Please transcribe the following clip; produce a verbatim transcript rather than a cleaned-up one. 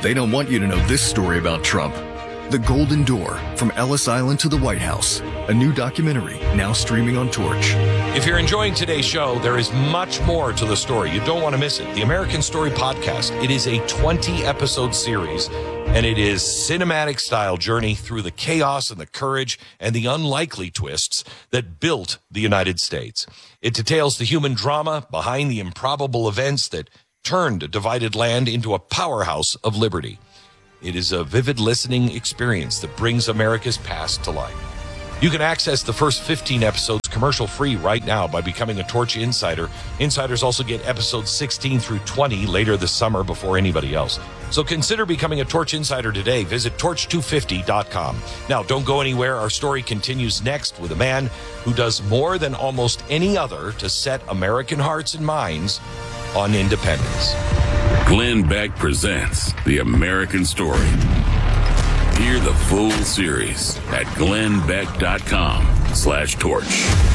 They don't want you to know this story about Trump. The Golden Door, from Ellis Island to the White House. A new documentary now streaming on Torch. If you're enjoying today's show, there is much more to the story. You don't want to miss it. The American Story Podcast. It is a twenty-episode series, and it is cinematic-style journey through the chaos and the courage and the unlikely twists that built the United States. It details the human drama behind the improbable events that turned a divided land into a powerhouse of liberty. It is a vivid listening experience that brings America's past to life. You can access the first fifteen episodes commercial-free right now by becoming a Torch Insider. Insiders also get episodes sixteen through twenty later this summer before anybody else. So consider becoming a Torch Insider today. Visit torch two fifty dot com. Now, don't go anywhere. Our story continues next with a man who does more than almost any other to set American hearts and minds on independence. Glenn Beck presents The American Story. Hear the full series at glenn beck dot com slash torch.